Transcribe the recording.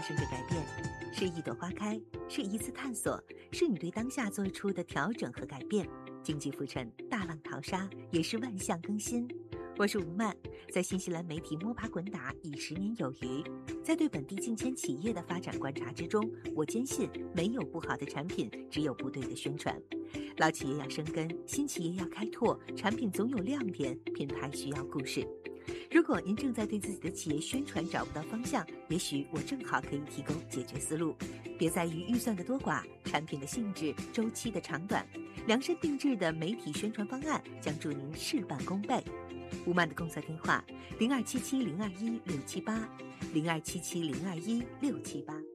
生着改变，是一朵花开，是一次探索，是你对当下做出的调整和改变。经济浮沉，大浪淘沙，也是万象更新。我是吴曼，在新西兰媒体摸爬滚打已10年有余，在对本地近千企业的发展观察之中，我坚信没有不好的产品，只有不对的宣传。老企业要生根，新企业要开拓，产品总有亮点，品牌需要故事。如果您正在对自己的企业宣传找不到方向，也许我正好可以提供解决思路。别在于预算的多寡、产品的性质、周期的长短，量身定制的媒体宣传方案将助您事半功倍。吴曼的工作电话：0277021678，0277021678。